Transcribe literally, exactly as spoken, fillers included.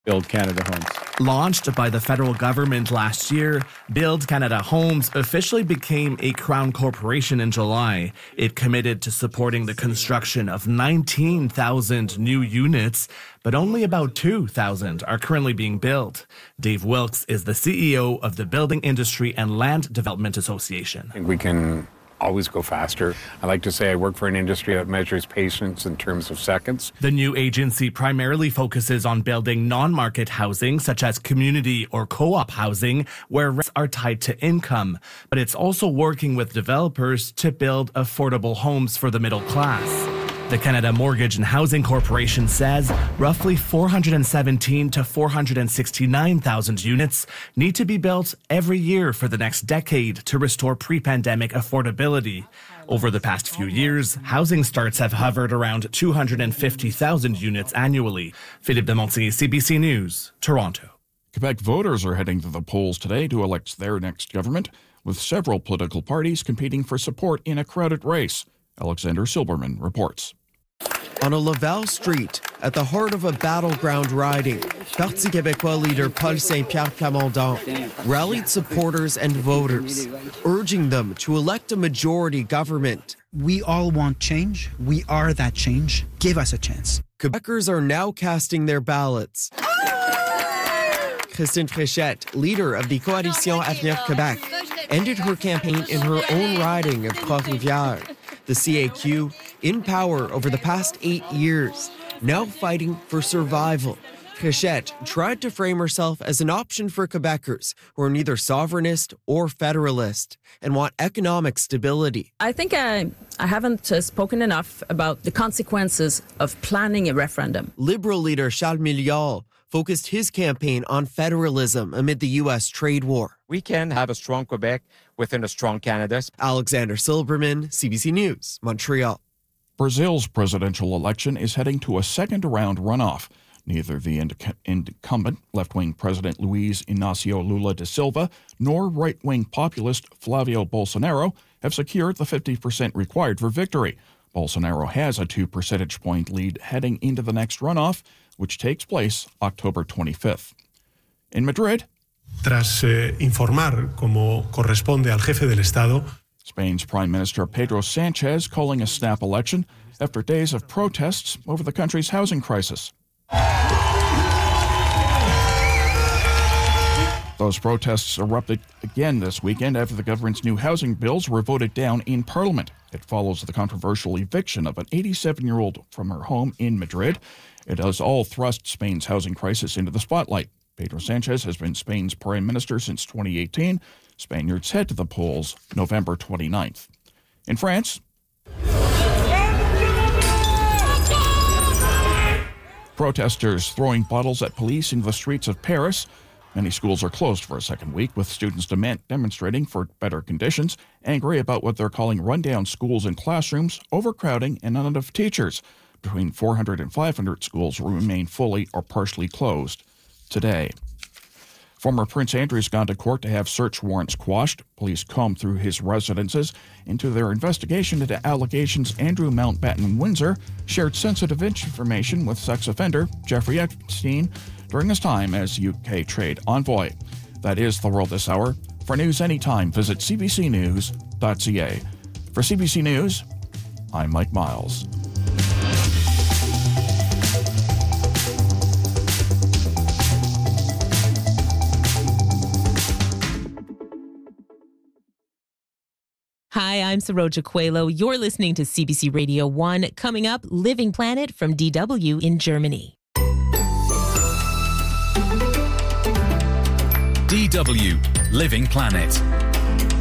Build Canada Homes. Launched by the federal government last year, Build Canada Homes officially became a Crown corporation in July. It committed to supporting the construction of nineteen thousand new units, but only about two thousand are currently being built. Dave Wilkes is the C E O of the Building Industry and Land Development Association. I think we can always go faster. I like to say I work for an industry that measures patience in terms of seconds. The new agency primarily focuses on building non-market housing, such as community or co-op housing, where rents are tied to income. But it's also working with developers to build affordable homes for the middle class. The Canada Mortgage and Housing Corporation says roughly four hundred seventeen to four hundred sixty-nine thousand units need to be built every year for the next decade to restore pre-pandemic affordability. Over the past few years, housing starts have hovered around two hundred fifty thousand units annually. Philippe de Montier, C B C News, Toronto. Quebec voters are heading to the polls today to elect their next government, with several political parties competing for support in a crowded race. Alexander Silberman reports. On a Laval street, at the heart of a battleground riding, Parti Québécois leader Paul Saint-Pierre Plamondon rallied supporters and voters, urging them to elect a majority government. We all want change. We are that change. Give us a chance. Quebecers are now casting their ballots. Christine Fréchette, leader of the Coalition Avenir Québec, ended her campaign in her own riding of Trois-Rivières. The C A Q, in power over the past eight years, now fighting for survival. Fréchette tried to frame herself as an option for Quebecers who are neither sovereignist or federalist and want economic stability. I think I, I haven't uh, spoken enough about the consequences of planning a referendum. Liberal leader Charles Milliard focused his campaign on federalism amid the U S trade war. We can have a strong Quebec within a strong Canada. Alexander Silberman, C B C News, Montreal. Brazil's presidential election is heading to a second-round runoff. Neither the inc- incumbent left-wing President Luiz Inácio Lula da Silva nor right-wing populist Flavio Bolsonaro have secured the fifty percent required for victory. Bolsonaro has a two percentage point lead heading into the next runoff, which takes place October twenty-fifth. In Madrid, tras eh, informar como corresponde al jefe del Estado, Spain's Prime Minister Pedro Sánchez calling a snap election after days of protests over the country's housing crisis. Those protests erupted again this weekend after the government's new housing bills were voted down in Parliament. It follows the controversial eviction of an eighty-seven-year-old from her home in Madrid. It has all thrust Spain's housing crisis into the spotlight. Pedro Sánchez has been Spain's prime minister since twenty eighteen. Spaniards head to the polls November twenty-ninth. In France, protesters throwing bottles at police in the streets of Paris. Many schools are closed for a second week, with students demand demonstrating for better conditions, angry about what they're calling rundown schools and classrooms, overcrowding, and not enough teachers. Between four hundred and five hundred schools will remain fully or partially closed today. Former Prince Andrew's gone to court to have search warrants quashed. Police combed through his residences into their investigation into allegations Andrew Mountbatten Windsor shared sensitive information with sex offender Jeffrey Epstein during his time as U K trade envoy. That is the world this hour. For news anytime, visit c b c news dot c a. For C B C News, I'm Mike Miles. Hi, I'm Saroja Coelho. You're listening to C B C Radio one. Coming up, Living Planet from D W in Germany. D W Living Planet.